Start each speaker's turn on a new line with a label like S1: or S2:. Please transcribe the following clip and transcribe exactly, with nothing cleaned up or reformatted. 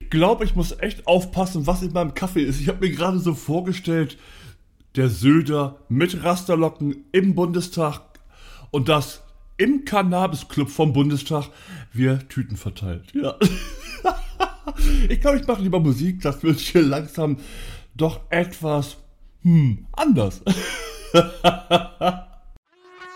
S1: Ich glaube, ich muss echt aufpassen, was in meinem Kaffee ist. Ich habe mir gerade so vorgestellt, der Söder mit Rasterlocken im Bundestag und das im Cannabis-Club vom Bundestag, wir Tüten verteilt. Ja. Ich glaube, ich mache lieber Musik, das wird hier langsam doch etwas hm, anders.